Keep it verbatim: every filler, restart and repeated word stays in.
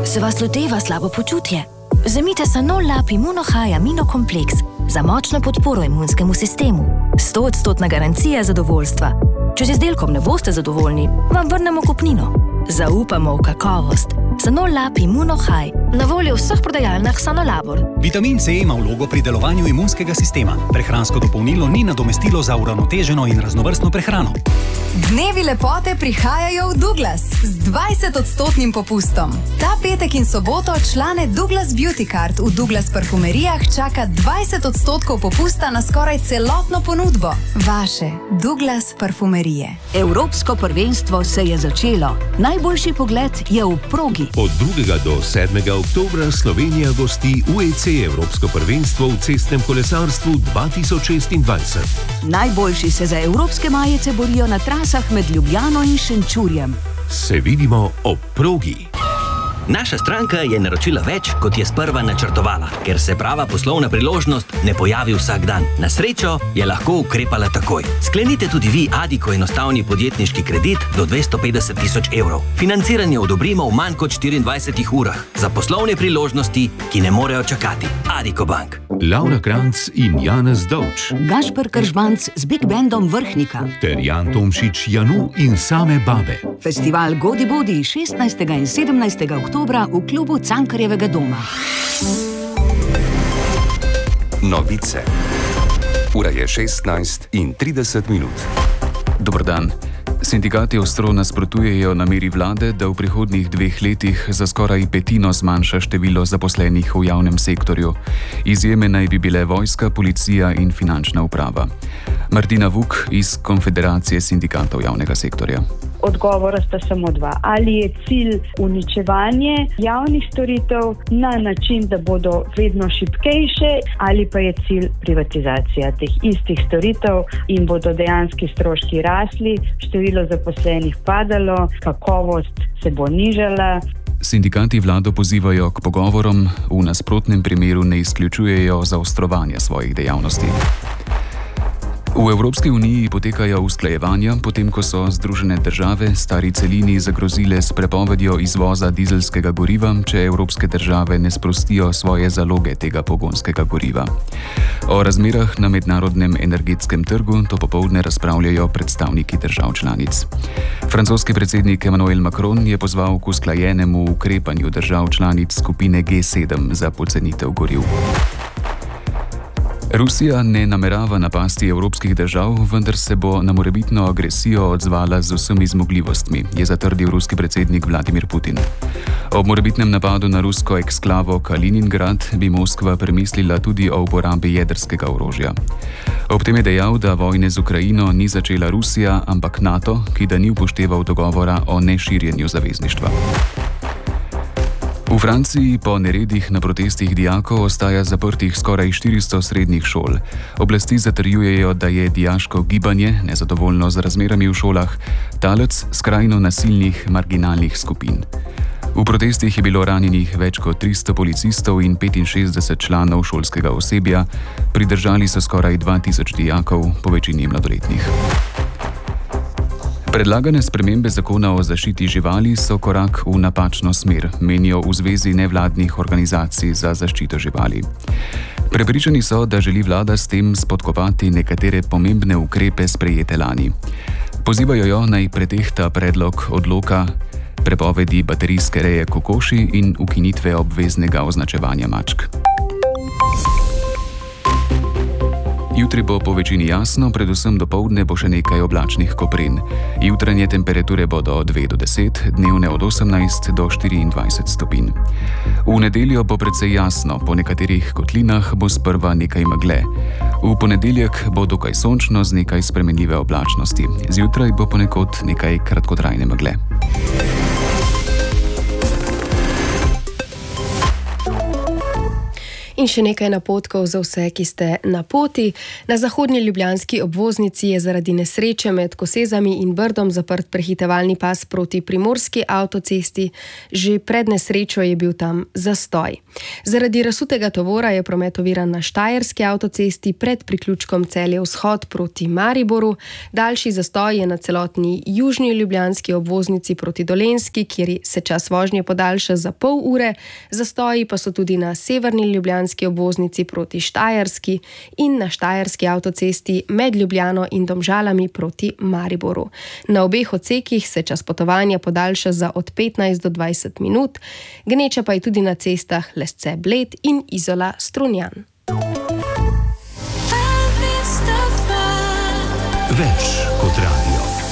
Se vas loteva slabo počutje? Vzemite Sanol Lab Immunohigh aminokompleks za močno podporo imunskemu sistemu. sto odstotna garancija zadovoljstva. Če z izdelkom ne boste zadovoljni, vam vrnemo kupnino. Zaupamo v kakovost. Sanol Lab Immunohigh, na voljo v vseh prodajalnah Sanolabor. Vitamin C ima vlogo pri delovanju imunskega sistema. Prehransko dopolnilo ni nadomestilo za uravnoteženo in raznovrstno prehrano. Dnevi lepote prihajajo v Douglas z dvajsetodstotnim popustom. Ta petek in soboto člane Douglas Beauty Card v Douglas parfumerijah čaka dvajset odstotkov popusta na skoraj celotno ponudbo. Vaše Douglas parfumerije. Evropsko prvenstvo se je začelo. Najboljši pogled je v progi. Od drugega do sedmega oktobra Slovenija gosti U E C Evropsko prvenstvo v cestnem kolesarstvu dva tisoč šestindvajset. Najboljši se za evropske majice borijo na trasah med Ljubljano in Šenčurjem. Se vidimo ob progi. Naša stranka je naročila več, kot je sprva načrtovala, ker se prava poslovna priložnost ne pojavi vsak dan. Na srečo je lahko ukrepala takoj. Sklenite tudi vi Addiko enostavni podjetniški kredit do dvesto petdeset tisoč evrov. Financiranje odobrimo v manj kot štiriindvajsetih urah. Za poslovne priložnosti, ki ne morejo čakati. Addiko Bank. Laura Kranjc in Janez Dovč. Gašper Kržbanc z Big Bandom Vrhnika. Ter Jan Tomšič, Janu in same babe. Festival Godi Bodi šestnajstega in sedemnajstega oktobra v klubu Cankarjevega doma. Novice. Ura je šestnajst in trideset minut. Dober dan. Sindikati ostro nasprotujejo nameri vlade, da v prihodnjih dveh letih za skoraj petino zmanjša število zaposlenih v javnem sektorju. Izjeme naj bi bile vojska, policija in finančna uprava. Martina Vuk iz Konfederacije sindikatov javnega sektorja. Odgovora sta samo dva. Ali je cilj uničevanje javnih storitev na način, da bodo vedno šibkejše, ali pa je cilj privatizacija teh istih storitev in bodo dejanski stroški rasli, število zaposlenih padalo, kakovost se bo nižala. Sindikati vlado pozivajo k pogovorom, v nasprotnem primeru ne izključujejo zaostrovanja svojih dejavnosti. V Evropski uniji potekajo usklajevanja, potem ko so Združene države stari celini zagrozile s prepovedjo izvoza dizelskega goriva, če evropske države ne sprostijo svoje zaloge tega pogonskega goriva. O razmerah na mednarodnem energetskem trgu to popoldne razpravljajo predstavniki držav članic. Francoski predsednik Emmanuel Macron je pozval k usklajenemu ukrepanju držav članic skupine G sedem za pocenitev goriv. Rusija ne namerava napasti evropskih držav, vendar se bo na morebitno agresijo odzvala z vsemi zmogljivostmi, je zatrdil ruski predsednik Vladimir Putin. Ob morebitnem napadu na rusko eksklavo Kaliningrad bi Moskva premislila tudi o uporabi jedrskega orožja. Ob tem je dejal, da vojne z Ukrajino ni začela Rusija, ampak NATO, ki da ni upošteval dogovora o neširjenju zavezništva. V Franciji po neredih na protestih dijakov ostaja zaprtih skoraj štiristo srednjih šol. Oblasti zatrjujejo, da je dijaško gibanje, nezadovoljno z razmerami v šolah, talec skrajno nasilnih marginalnih skupin. V protestih je bilo ranjenih več kot tristo policistov in petinšestdeset članov šolskega osebja, pridržali so skoraj dva tisoč dijakov, po večini mladoletnih. Predlagane spremembe zakona o zaščiti živali so korak v napačno smer, menijo v Zvezi nevladnih organizacij za zaščito živali. Prepričani so, da želi vlada s tem spodkopati nekatere pomembne ukrepe sprejete lani. Pozivajo jo naj pretehta predlog odloka prepovedi baterijske reje kokoši in ukinitve obveznega označevanja mačk. Jutri bo po večini jasno, predvsem dopoldne bo še nekaj oblačnih koprin. Jutranje temperature bodo od dve do deset, dnevne od osemnajst do štiriindvajset stopinj. V nedeljo bo precej jasno, po nekaterih kotlinah bo sprva nekaj megle. V ponedeljek bo dokaj sončno z nekaj spremenljive oblačnosti. Zjutraj bo ponekod nekaj kratkotrajne megle. In še nekaj napotkov za vse, ki ste na poti. Na zahodnji ljubljanski obvoznici je zaradi nesreče med Kosezami in Brdom zaprt prehitevalni pas proti primorski avtocesti. Že pred nesrečo je bil tam zastoj. Zaradi razsutega tovora je promet oviran na štajerski avtocesti pred priključkom Celje vzhod proti Mariboru. Daljši zastoj je na celotni južni ljubljanski obvoznici proti Dolenjski, kjer se čas vožnje podaljša za pol ure. Zastoji pa so tudi na severni ljubljanski obvoznici proti Štajerski in na štajerski avtocesti med Ljubljano in Domžalami proti Mariboru. Na obeh odsekih se čas potovanja podaljša za od petnajst do dvajset minut, gneča pa je tudi na cestah Lesce-Bled in Izola-Strunjan. Več